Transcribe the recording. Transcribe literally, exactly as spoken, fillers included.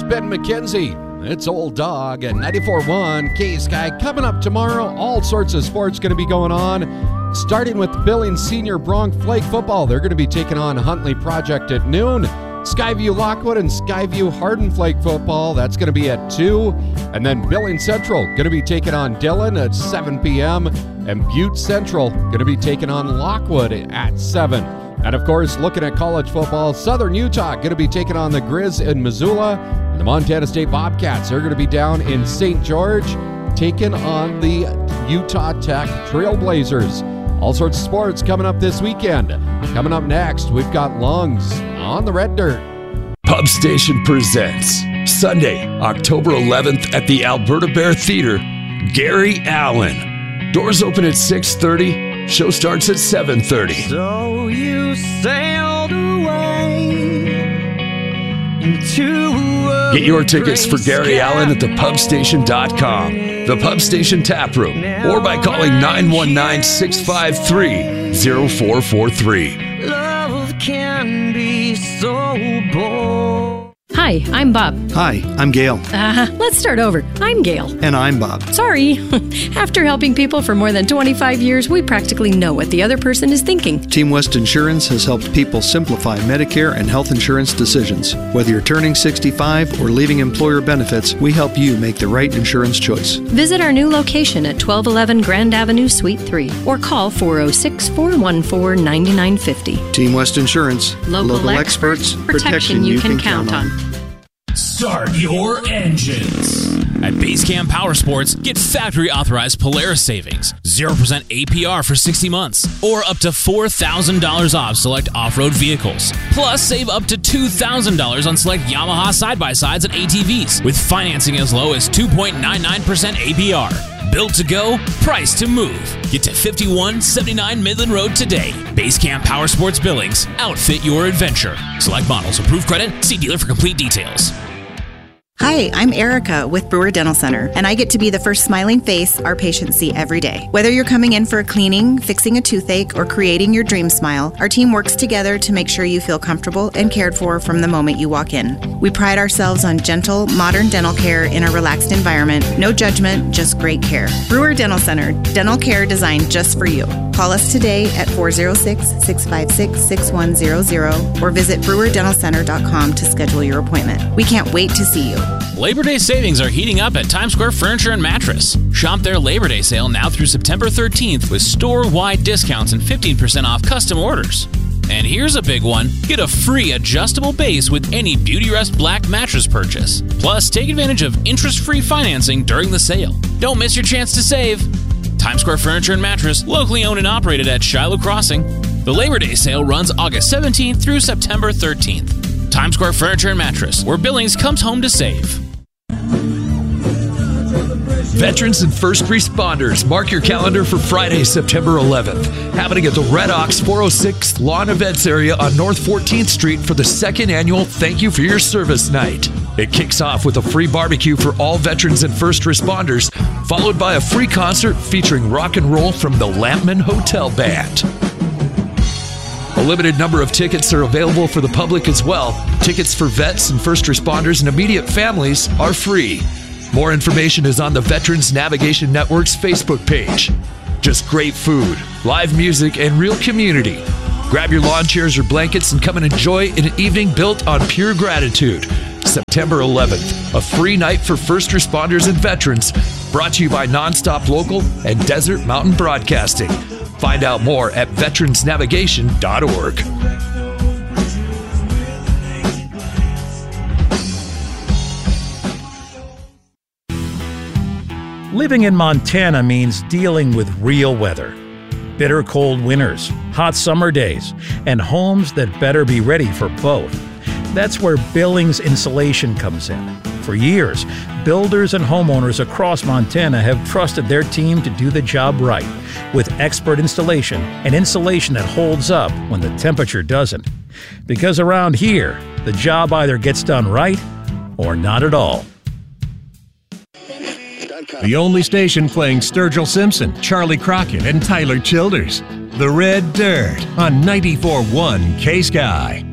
Ben McKenzie. It's Old Dog at ninety-four point one K-Sky. Coming up tomorrow, all sorts of sports going to be going on. Starting with Billings Senior Bronc Flag Football. They're going to be taking on Huntley Project at noon. Skyview Lockwood and Skyview Hardin Flag Football. That's going to be at two. And then Billings Central going to be taking on Dillon at seven p.m. And Butte Central going to be taking on Lockwood at seven. And of course, looking at college football, Southern Utah going to be taking on the Grizz in Missoula. And the Montana State Bobcats are going to be down in Saint George, taking on the Utah Tech Trailblazers. All sorts of sports coming up this weekend. Coming up next, we've got Lungs on the Red Dirt. Pub Station presents Sunday, October eleventh at the Alberta Bear Theater, Gary Allan. Doors open at six thirty. Show starts at seven thirty. So you sailed away into a Get your tickets for Gary Allan at the pub station dot com, the Pub Station Tap Room, or by calling nine one nine, six five three, zero four four three. Love can be so bold. Hi, I'm Bob. Hi, I'm Gail. Uh, let's start over. I'm Gail. And I'm Bob. Sorry. After helping people for more than twenty-five years, we practically know what the other person is thinking. Team West Insurance has helped people simplify Medicare and health insurance decisions. Whether you're turning sixty-five or leaving employer benefits, we help you make the right insurance choice. Visit our new location at twelve eleven Grand Avenue, Suite three, or call four oh six, four one four, nine nine five oh. Team West Insurance. Local, Local experts, experts, protection you can, can count on. on. Start your engines. At Basecamp Power Sports, get factory-authorized Polaris savings, zero percent A P R for sixty months, or up to four thousand dollars off select off-road vehicles. Plus, save up to two thousand dollars on select Yamaha side-by-sides and A T Vs, with financing as low as two point nine nine percent A P R. Built to go, priced to move. Get to fifty-one seventy-nine Midland Road today. Basecamp Power Sports Billings. Outfit your adventure. Select models. Approved credit. See dealer for complete details. Hi, I'm Erica with Brewer Dental Center, and I get to be the first smiling face our patients see every day. Whether you're coming in for a cleaning, fixing a toothache, or creating your dream smile, our team works together to make sure you feel comfortable and cared for from the moment you walk in. We pride ourselves on gentle, modern dental care in a relaxed environment. No judgment, just great care. Brewer Dental Center, dental care designed just for you. Call us today at four oh six, six five six, six one zero zero or visit brewer dental center dot com to schedule your appointment. We can't wait to see you. Labor Day savings are heating up at Times Square Furniture and Mattress. Shop their Labor Day sale now through September thirteenth with store-wide discounts and fifteen percent off custom orders. And here's a big one. Get a free adjustable base with any Beautyrest Black mattress purchase. Plus, take advantage of interest-free financing during the sale. Don't miss your chance to save. Times Square Furniture and Mattress, locally owned and operated at Shiloh Crossing. The Labor Day sale runs August seventeenth through September thirteenth. Times Square Furniture and Mattress, where Billings comes home to save. Veterans and first responders, mark your calendar for Friday, September eleventh. Happening at the Red Ox four oh six Lawn Events area on North fourteenth Street for the second annual Thank You for Your Service Night. It kicks off with a free barbecue for all veterans and first responders, followed by a free concert featuring rock and roll from the Lampman Hotel Band. A limited number of tickets are available for the public as well. Tickets for vets and first responders and immediate families are free. More information is on the Veterans Navigation Network's Facebook page. Just great food, live music, and real community. Grab your lawn chairs or blankets and come and enjoy an evening built on pure gratitude. September eleventh, a free night for first responders and veterans, brought to you by Nonstop Local and Desert Mountain Broadcasting. Find out more at veterans navigation dot org. Living in Montana means dealing with real weather. Bitter cold winters, hot summer days, and homes that better be ready for both. That's where Billings Insulation comes in. For years, builders and homeowners across Montana have trusted their team to do the job right, with expert installation and insulation that holds up when the temperature doesn't. Because around here, the job either gets done right or not at all. The only station playing Sturgill Simpson, Charlie Crockett, and Tyler Childers. The Red Dirt on ninety-four point one K-Sky.